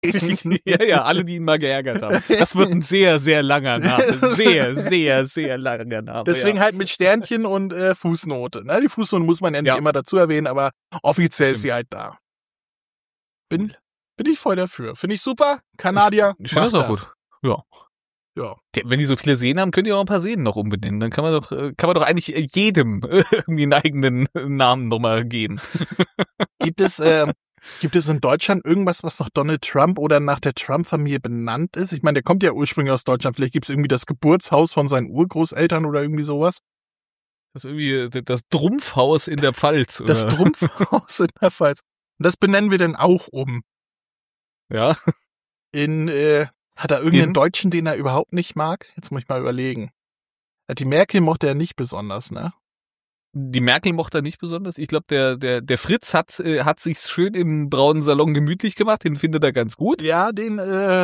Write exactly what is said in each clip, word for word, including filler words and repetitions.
Ja, ja, alle, die ihn mal geärgert haben. Das wird ein sehr, sehr langer Name. Sehr, sehr, sehr langer Name. Deswegen ja. halt mit Sternchen und äh, Fußnote. Ne? Die Fußnote muss man ja nicht Ja. immer dazu erwähnen, aber offiziell ist Stimmt. sie halt da. Bin, bin ich voll dafür. Finde ich super. Kanadier, Ich finde macht das auch das. gut. Ja. Ja. Die- Wenn die so viele Seen haben, könnt ihr auch ein paar Seen noch umbenennen. Dann kann man doch, äh, kann man doch eigentlich jedem irgendwie einen eigenen Namen nochmal geben. Gibt es, äh, gibt es in Deutschland irgendwas, was nach Donald Trump oder nach der Trump-Familie benannt ist? Ich meine, der kommt ja ursprünglich aus Deutschland. Vielleicht gibt es irgendwie das Geburtshaus von seinen Urgroßeltern oder irgendwie sowas. Das ist irgendwie das Drumpfhaus in der Pfalz. Das oder? Trumpfhaus in der Pfalz. Und das benennen wir dann auch um. Ja. In, äh, hat er irgendeinen In? Deutschen, den er überhaupt nicht mag? Jetzt muss ich mal überlegen. Die Merkel mochte er nicht besonders, ne? Die Merkel mochte er nicht besonders. Ich glaube, der, der, der Fritz hat, äh, hat sich's schön im braunen Salon gemütlich gemacht. Den findet er ganz gut. Ja, den, äh,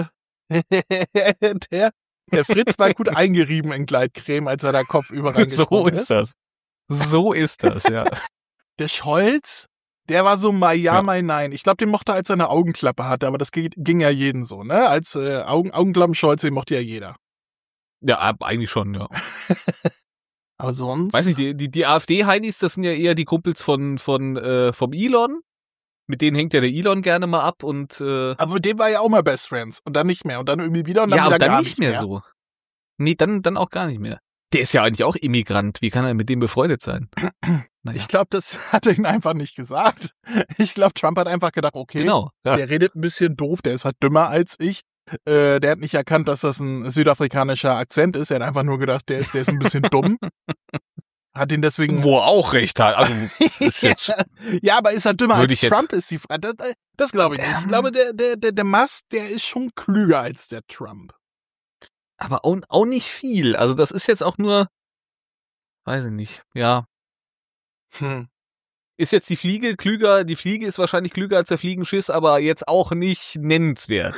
der, der Fritz war gut eingerieben in Gleitcreme, als er da Kopf überall So gesprungen ist das. So ist das, ja. Der Scholz, der war so mal ja, Ja. mal nein. Ich glaube, den mochte er, als er eine Augenklappe hatte, aber das ging, ging ja jeden so, ne? Als äh, Augen, Augenklappen-Scholz, den mochte ja jeder. Ja, ab- eigentlich schon, ja. Aber sonst... Weiß nicht, die, die, die AfD-Heinis, das sind ja eher die Kumpels von, von, äh, vom Elon. Mit denen hängt ja der Elon gerne mal ab und, äh, Aber mit dem war ja auch mal Best Friends. Und dann nicht mehr. Und dann irgendwie wieder und dann ja, wieder und dann gar nicht mehr, mehr. so. Nee, dann, dann auch gar nicht mehr. Der ist ja eigentlich auch Immigrant. Wie kann er mit dem befreundet sein? Naja, Ich glaube, das hat er ihn einfach nicht gesagt. Ich glaube, Trump hat einfach gedacht, okay, genau. Ja. der redet ein bisschen doof, der ist halt dümmer als ich. Äh, der hat nicht erkannt, dass das ein südafrikanischer Akzent ist. Er hat einfach nur gedacht, der ist, der ist ein bisschen dumm. Hat ihn deswegen... Wo er auch recht hat. Also, ist jetzt, Ja, aber ist er dümmer Würde als ich jetzt- Trump ist die Frage. Das, das glaube ich nicht. Ich glaube, der, der, der, der Musk, der ist schon klüger als der Trump. aber auch, auch nicht viel. Also, das ist jetzt auch nur, weiß ich nicht. Ja. Hm. Ist jetzt die Fliege klüger? Die Fliege ist wahrscheinlich klüger als der Fliegenschiss, aber jetzt auch nicht nennenswert.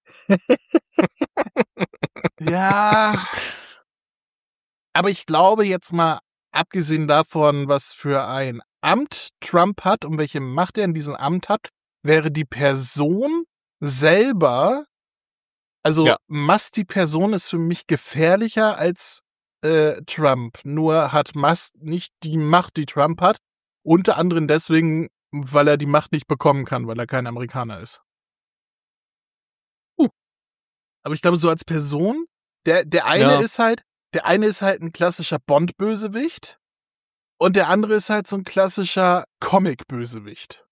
Ja. Aber ich glaube jetzt mal, abgesehen davon, was für ein Amt Trump hat und welche Macht er in diesem Amt hat, wäre die Person selber, also Ja. Musk, die Person ist für mich gefährlicher als äh, Trump. Nur hat Musk nicht die Macht, die Trump hat. Unter anderem deswegen, weil er die Macht nicht bekommen kann, weil er kein Amerikaner ist. Uh. Aber ich glaube, so als Person, der, der eine Ja. ist halt, der eine ist halt ein klassischer Bond-Bösewicht und der andere ist halt so ein klassischer Comic-Bösewicht.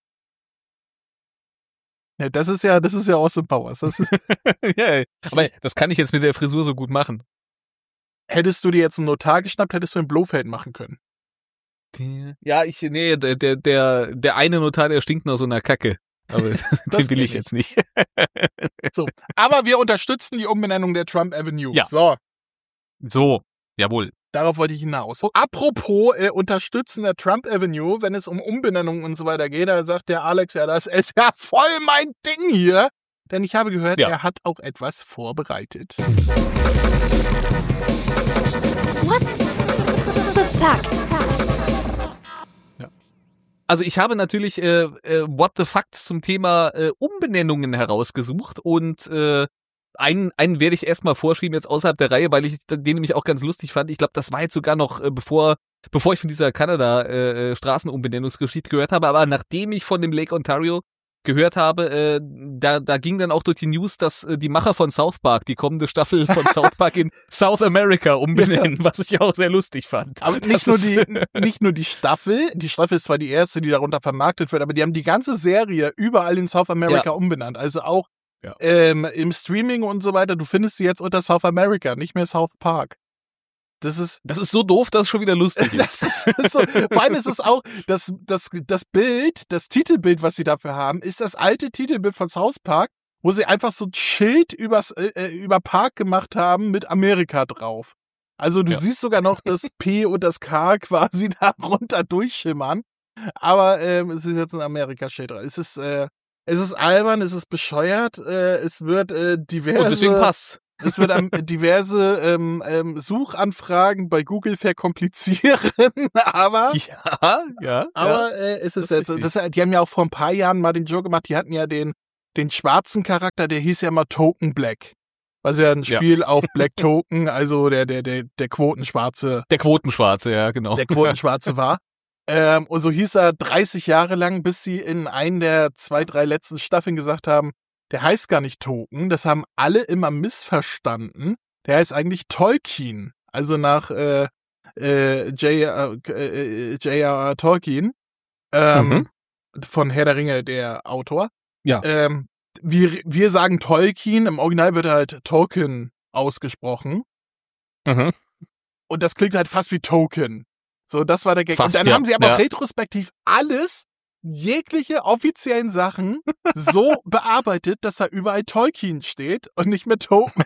Ja, das ist ja, das ist ja Austin Powers. Das ist, Ja, aber das kann ich jetzt mit der Frisur so gut machen. hättest du dir jetzt einen Notar geschnappt, hättest du ein Blofeld machen können. Ja, ich, nee, der, der, der, der eine Notar, der stinkt nach so einer Kacke. Aber den will kenn ich jetzt nicht. So. Aber wir unterstützen die Umbenennung der Trump Avenue. Ja. So. So, jawohl. Darauf wollte ich hinaus. Apropos äh, Unterstützen der Trump Avenue, wenn es um Umbenennungen und so weiter geht, da sagt der Alex, ja, das ist ja voll mein Ding hier. Denn ich habe gehört, Ja. er hat auch etwas vorbereitet. What the fact? Also ich habe natürlich äh, äh, What the Facts zum Thema äh, Umbenennungen herausgesucht und äh, einen, einen werde ich erstmal vorschieben jetzt außerhalb der Reihe, weil ich den nämlich auch ganz lustig fand. Ich glaube, das war jetzt sogar noch äh, bevor bevor ich von dieser Kanada äh, Straßenumbenennungsgeschichte gehört habe, aber nachdem ich von dem Lake Ontario gehört habe, äh, da da ging dann auch durch die News, dass äh, die Macher von South Park die kommende Staffel von South Park in South America umbenennen, was ich auch sehr lustig fand. Aber Das nicht nur ist- die, nicht nur die Staffel, die Staffel ist zwar die erste, die darunter vermarktet wird, aber die haben die ganze Serie überall in South America Ja. umbenannt. Also auch Ja. ähm, im Streaming und so weiter, du findest sie jetzt unter South America, nicht mehr South Park. Das ist, Das ist so doof, dass es schon wieder lustig ist. das ist so, vor allem ist es auch, das, das, das Bild, das Titelbild, was sie dafür haben, ist das alte Titelbild von South Park, wo sie einfach so ein Schild übers, äh, über Park gemacht haben mit Amerika drauf. Also du Ja. siehst sogar noch das P und das K quasi darunter durchschimmern. Aber ähm, es ist jetzt ein Amerika-Schild drauf. Es ist, äh, es ist albern, es ist bescheuert, äh, es wird äh, diverse... Und deswegen passt. Es wird ähm, diverse ähm, ähm, Suchanfragen bei Google verkomplizieren, aber Ja, ja. aber äh, es ist das jetzt, ist das, die haben ja auch vor ein paar Jahren mal den Joke gemacht, die hatten ja den den schwarzen Charakter, der hieß ja immer Token Black. Was ja ein Spiel ja. auf Black Token, also der, der, der, der Quotenschwarze. Der Quotenschwarze, ja, genau. Der Quotenschwarze war. Ähm, und so hieß er dreißig Jahre lang, bis sie in einen der zwei, drei letzten Staffeln gesagt haben, der heißt gar nicht Token, das haben alle immer missverstanden. Der heißt eigentlich Tolkien, also nach äh, äh, J R R. Tolkien, ähm, mhm. von Herr der Ringe, der Autor. Ja. Ähm, wir, wir sagen Tolkien, im Original wird halt Tolkien ausgesprochen. Mhm. Und das klingt halt fast wie Token. So, das war der Gag. Fast, und dann ja. haben sie aber ja. retrospektiv alles, jegliche offiziellen Sachen so bearbeitet, dass da überall Tolkien steht und nicht mehr Token.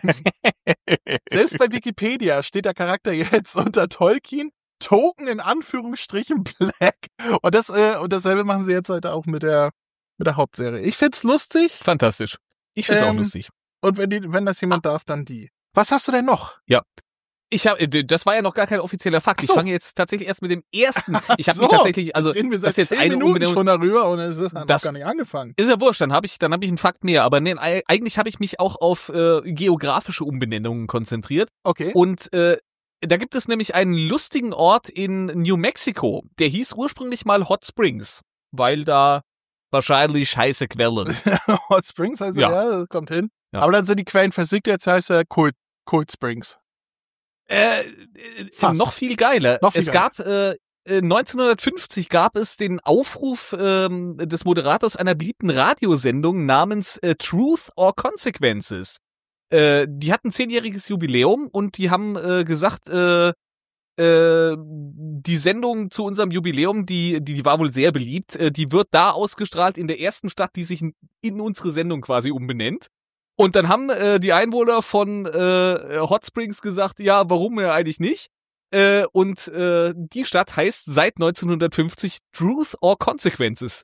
Selbst bei Wikipedia steht der Charakter jetzt unter Tolkien, Token in Anführungsstrichen Black. Und das äh, und dasselbe machen sie jetzt heute auch mit der mit der Hauptserie. Ich find's lustig. Fantastisch. Ich find's ähm, auch lustig. Und wenn die, wenn das jemand darf, dann die. Was hast du denn noch? Ja. Ich habe, das war ja noch gar kein offizieller Fakt. So. Ich fange jetzt tatsächlich erst mit dem ersten. Ich habe so. mich tatsächlich, also jetzt reden wir seit das ist jetzt zehn eine Minuten Unbedingung schon darüber und es ist noch das gar nicht angefangen. Ist ja wurscht, dann habe ich, dann habe ich einen Fakt mehr. Aber nee, eigentlich habe ich mich auch auf äh, geografische Umbenennungen konzentriert. Okay. Und äh, da gibt es nämlich einen lustigen Ort in New Mexico. Der hieß ursprünglich mal Hot Springs, weil da wahrscheinlich heiße Quellen. Hot Springs, also ja, Ja. das kommt hin. Ja. Aber dann sind die Quellen versickt, jetzt heißt er Cold, Cold Springs. Äh, äh, noch viel geiler. Noch viel es geiler. gab äh, neunzehnhundertfünfzig gab es den Aufruf ähm, des Moderators einer beliebten Radiosendung namens äh, Truth or Consequences. Äh, die hatten zehnjähriges Jubiläum und die haben äh, gesagt, äh, äh, die Sendung zu unserem Jubiläum, die, die, die war wohl sehr beliebt, äh, die wird da ausgestrahlt in der ersten Stadt, die sich in, in unsere Sendung quasi umbenennt. Und dann haben äh, die Einwohner von äh, Hot Springs gesagt, ja, warum ja eigentlich nicht? Äh, und äh, die Stadt heißt seit neunzehnhundertfünfzig Truth or Consequences.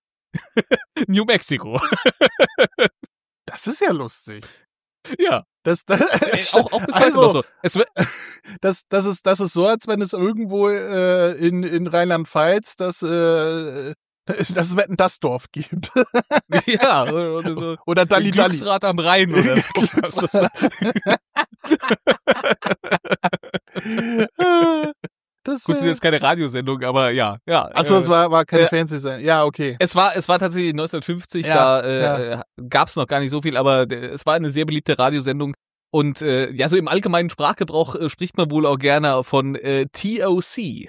New Mexico. Das ist ja lustig. Ja. Das, das, Äh, auch, auch bis heute also, noch so. Es wird, das, das, ist, das ist so, als wenn es irgendwo äh, in, in Rheinland-Pfalz das, äh, das Wetten das Dorf gibt. ja, oder so. Oder Dalli Dalli. Glücksrad am Rhein oder so. Das, Gut, sind jetzt keine Radiosendung, aber ja, ja. Achso, äh, es war, war keine äh, Fernsehsendung. Ja, okay. Es war, es war tatsächlich neunzehnhundertfünfzig, Ja, da äh, ja. gab's noch gar nicht so viel, aber äh, es war eine sehr beliebte Radiosendung. Und äh, ja, so im allgemeinen Sprachgebrauch äh, spricht man wohl auch gerne von äh, T O C.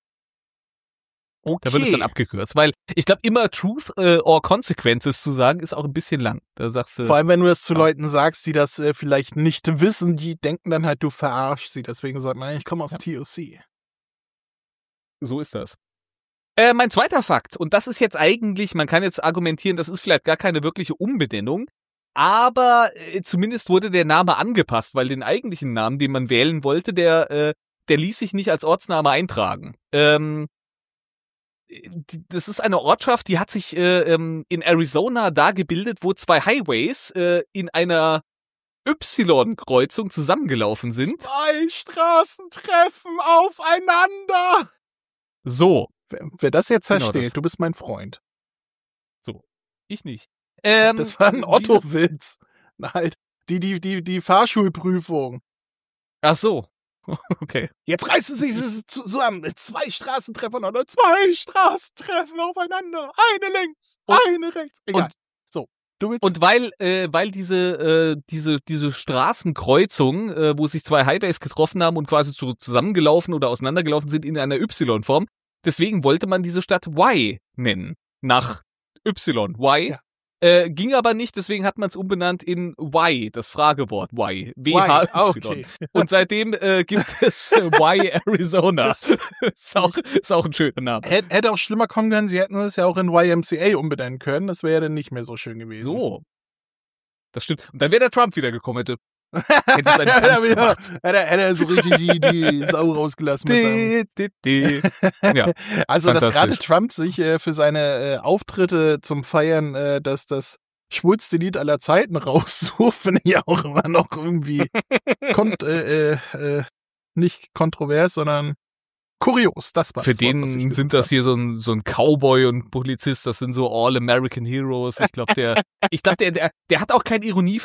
Okay. Da wird es dann abgekürzt, weil ich glaube, immer Truth äh, or Consequences zu sagen, ist auch ein bisschen lang. Da sagst du, Vor allem, wenn du das zu ja. Leuten sagst, die das äh, vielleicht nicht wissen, die denken dann halt, du verarschst sie. Deswegen sagt man, ich komme aus Ja. T O C. so ist das. Äh, mein zweiter Fakt, und das ist jetzt eigentlich, man kann jetzt argumentieren, das ist vielleicht gar keine wirkliche Umbenennung, aber äh, zumindest wurde der Name angepasst, weil den eigentlichen Namen, den man wählen wollte, der, äh, der ließ sich nicht als Ortsname eintragen. Ähm, die- das ist eine Ortschaft, die hat sich äh, ähm, in Arizona da gebildet, wo zwei Highways äh, in einer Y-Kreuzung zusammengelaufen sind. Zwei Straßen treffen aufeinander. So, Wer, wer das jetzt Genau versteht, das. du bist mein Freund. ich nicht. Ähm, Das war ein diese- Otto-Witz. Halt, die, die, die, die Fahrschulprüfung. Ach so. Okay. Jetzt reißen sie sich zusammen. Zwei Straßen treffen aufeinander. Zwei Straßen treffen aufeinander. Eine links, Und- eine rechts. Egal. und- so, du willst. Und weil, äh, weil diese, äh, diese, diese Straßenkreuzung, äh, wo sich zwei Highways getroffen haben und quasi zu, zusammengelaufen oder auseinandergelaufen sind in einer Y-Form, deswegen wollte man diese Stadt Y nennen. Nach Y. Y. Ja. Äh, ging aber nicht, deswegen hat man es umbenannt in Y, das Fragewort Y. W Why? H Y. Ah, okay. Und seitdem äh, gibt es äh, Y Arizona. ist, auch, ist auch ein schöner Name. Hätte, hätte auch schlimmer kommen können. Sie hätten es ja auch in Y M C A umbenennen können. Das wäre ja dann nicht mehr so schön gewesen. So. Das stimmt. Und dann wäre der Trump wieder gekommen, hätte. Hätte seinen hätte, er Tanz wieder, gemacht. hätte, er- hätte er so richtig die, die Sau rausgelassen mit seinem. Di, di, di. Ja. Also, dass Fantastisch. gerade Trump sich äh, für seine äh, Auftritte zum Feiern äh, dass das schwulste Lied aller Zeiten raussucht, finde ich auch immer noch irgendwie kont äh, äh, äh, nicht kontrovers, sondern Kurios, das war Für das Wort, den was ich sind gesucht das habe. hier so ein, so ein Cowboy und Polizist, das sind so All-American Heroes. Ich glaube, der, ich glaube, der, der, der hat auch keine Ironie